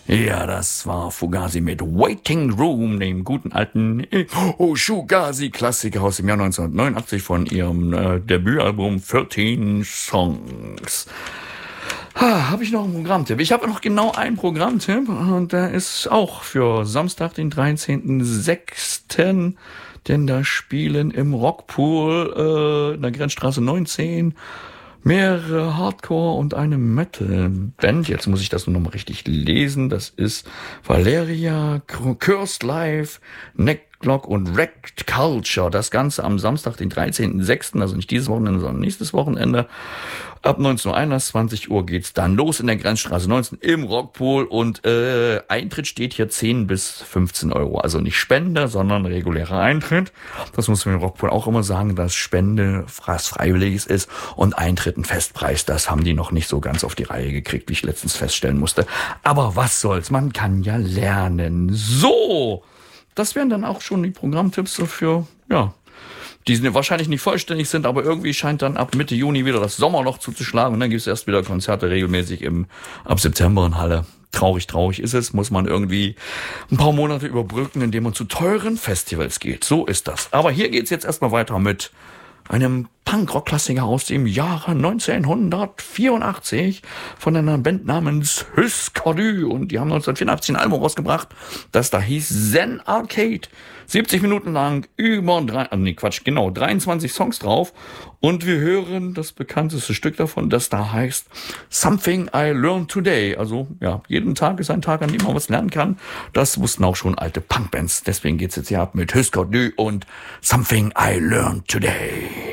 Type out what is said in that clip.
Ja, das war Fugazi mit Waiting Room, dem guten alten Fugazi-Klassiker aus dem Jahr 1989 von ihrem Debütalbum 13 Songs. Habe ich noch einen Programmtipp? Ich habe noch genau einen Programmtipp und der ist auch für Samstag, den 13.06., denn da spielen im Rockpool in der Grenzstraße 19 mehrere Hardcore- und eine Metal-Band. Jetzt muss ich das nur noch mal richtig lesen. Das ist Valeria, Cursed Life, Necklock und Wrecked Culture. Das Ganze am Samstag, den 13.06., also nicht dieses Wochenende, sondern nächstes Wochenende. Ab 19.21 Uhr geht's dann los in der Grenzstraße 19 im Rockpool und Eintritt steht hier 10 bis 15 Euro. Also nicht Spende, sondern regulärer Eintritt. Das muss man im Rockpool auch immer sagen, dass Spende was Freiwilliges ist und Eintritt ein Festpreis. Das haben die noch nicht so ganz auf die Reihe gekriegt, wie ich letztens feststellen musste. Aber was soll's, man kann ja lernen. So, das wären dann auch schon die Programmtipps so für, ja, die sind wahrscheinlich nicht vollständig sind, aber irgendwie scheint dann ab Mitte Juni wieder das Sommerloch zuzuschlagen und dann gibt's erst wieder Konzerte regelmäßig ab September in Halle. Traurig ist es, muss man irgendwie ein paar Monate überbrücken, indem man zu teuren Festivals geht. So ist das. Aber hier geht's jetzt erstmal weiter mit einem Punkrock-Klassiker aus dem Jahre 1984 von einer Band namens Husker Du. Und die haben 1984 ein Album rausgebracht, das da hieß Zen Arcade. 70 Minuten lang, 23 Songs drauf. Und wir hören das bekannteste Stück davon, das da heißt Something I Learned Today. Also, ja, jeden Tag ist ein Tag, an dem man was lernen kann. Das wussten auch schon alte Punkbands. Deswegen geht's jetzt hier ab mit Husker Du und Something I Learned Today.